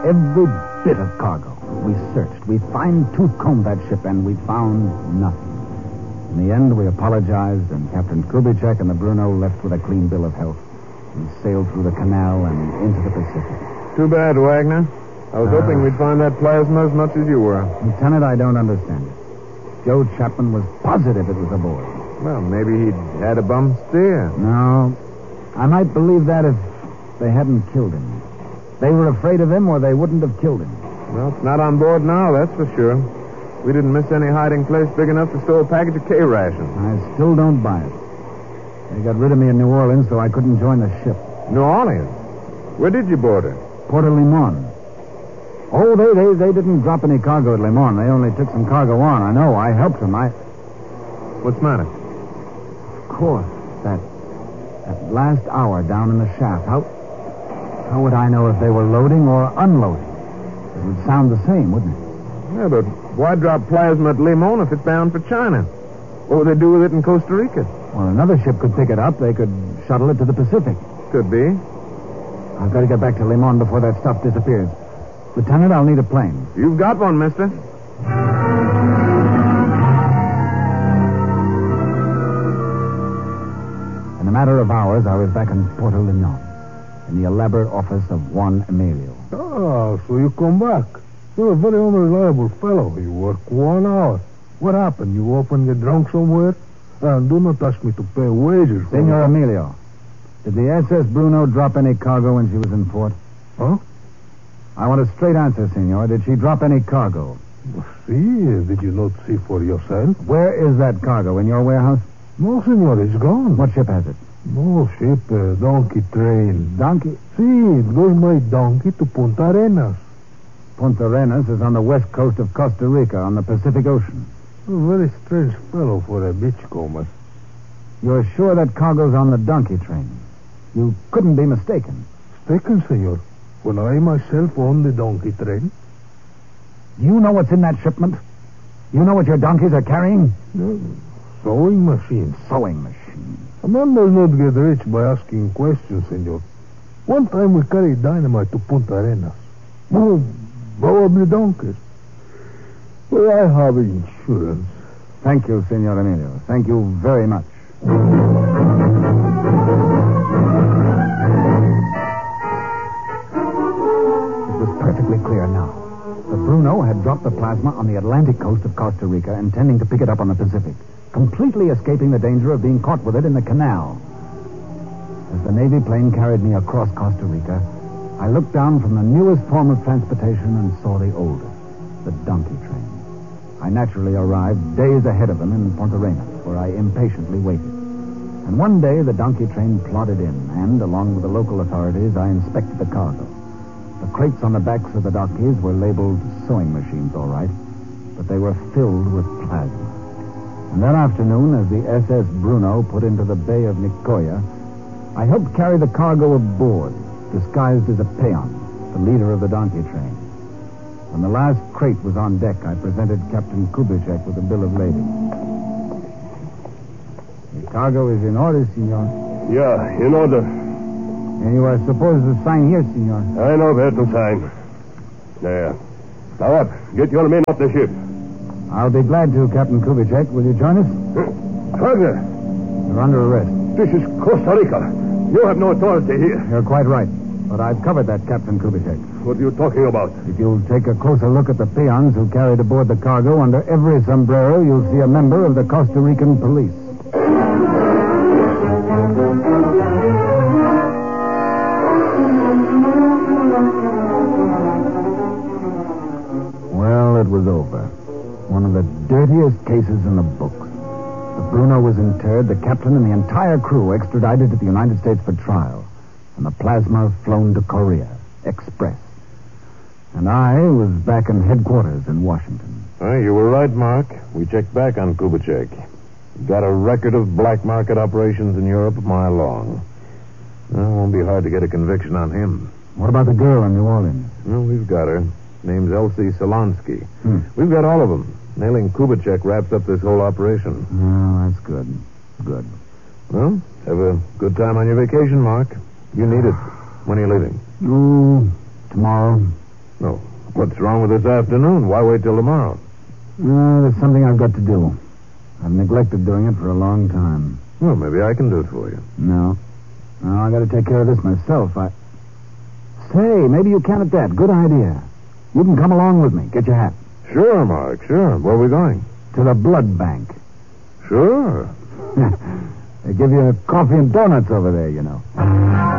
Every bit of cargo. We searched. We fine-tooth combed that ship, and we found nothing. In the end, we apologized, and Captain Kubitschek and the Bruno left with a clean bill of health. We sailed through the canal and into the Pacific. Too bad, Wagner. I was hoping we'd find that plasma as much as you were. Lieutenant, I don't understand it. Joe Chapman was positive it was aboard. Well, maybe he'd had a bum steer. No. I might believe that if they hadn't killed him. They were afraid of him, or they wouldn't have killed him. Well, it's not on board now, that's for sure. We didn't miss any hiding place big enough to store a package of K-rations. I still don't buy it. They got rid of me in New Orleans, so I couldn't join the ship. New Orleans? Where did you board her? Port of Limon. Oh, they didn't drop any cargo at Limon. They only took some cargo on. I know. I helped them. What's the matter? Of course. That last hour down in the shaft. How would I know if they were loading or unloading? It would sound the same, wouldn't it? Yeah, but why drop plasma at Limon if it's bound for China? What would they do with it in Costa Rica? Well, another ship could pick it up. They could shuttle it to the Pacific. Could be. I've got to get back to Limon before that stuff disappears. Lieutenant, I'll need a plane. You've got one, mister. In a matter of hours, I was back in Porto Limon, in the elaborate office of Juan Emilio. Oh, so you come back. You're a very unreliable fellow. You work 1 hour. What happened? You often get drunk somewhere? And do not ask me to pay wages. Senor Emilio, did the SS Bruno drop any cargo when she was in port? Huh? I want a straight answer, senor. Did she drop any cargo? See, did you not see for yourself? Where is that cargo? In your warehouse? No, senor, it's gone. What ship has it? No ship, donkey train. Donkey? See, it goes by donkey to Punta Arenas. Punta Arenas is on the west coast of Costa Rica, on the Pacific Ocean. A very strange fellow for a beachcomber. You're sure that cargo's on the donkey train? You couldn't be mistaken. Mistaken, senor. When I myself own the donkey train. You know what's in that shipment? You know what your donkeys are carrying? Sewing machines. Sewing machines. A man does not get rich by asking questions, senor. One time we carried dynamite to Punta Arenas. Oh, probably donkeys. But I have insurance. Thank you, Senor Emilio. Thank you very much. It was perfectly clear now. The Bruno had dropped the plasma on the Atlantic coast of Costa Rica, intending to pick it up on the Pacific, completely escaping the danger of being caught with it in the canal. As the Navy plane carried me across Costa Rica, I looked down from the newest form of transportation and saw the oldest, the donkey train. I naturally arrived days ahead of them in Punta Arenas, where I impatiently waited. And one day the donkey train plodded in, and, along with the local authorities, I inspected the cargo. The crates on the backs of the donkeys were labeled sewing machines, all right, but they were filled with plasma. And that afternoon, as the SS Bruno put into the Bay of Nicoya, I helped carry the cargo aboard, disguised as a peon, the leader of the donkey train. When the last crate was on deck, I presented Captain Kubitschek with a bill of lading. The cargo is in order, senor. Yeah, in order. And you are supposed to sign here, senor. I know where to sign. There. Now up. Get your men off the ship. I'll be glad to, Captain Kubitschek. Will you join us? Wagner, You're under arrest. this is Costa Rica. You have no authority here. You're quite right. But I've covered that, Captain Kubitschek. What are you talking about? If you'll take a closer look at the peons who carried aboard the cargo, under every sombrero, you'll see a member of the Costa Rican police. Well, it was over. One of the dirtiest cases in the books. The Bruno was interred, the captain and the entire crew extradited to the United States for trial, and the plasma flown to Korea, express. And I was back in headquarters in Washington. You were right, Mark. We checked back on Kubitschek. Got a record of black market operations in Europe a mile long. Well, it won't be hard to get a conviction on him. What about the girl in New Orleans? Well, we've got her. Name's Elsie Solonsky. We've got all of them. Nailing Kubitschek wraps up this whole operation. Oh, that's good. Good. Well, have a good time on your vacation, Mark. You need it. When are you leaving? Tomorrow. No. What's wrong with this afternoon? Why wait till tomorrow? There's something I've got to do. I've neglected doing it for a long time. Well, maybe I can do it for you. No, I got to take care of this myself. Say, maybe you can at that. Good idea. You can come along with me. Get your hat. Sure, Mark, sure. Where are we going? To the blood bank. Sure. They give you coffee and donuts over there, you know.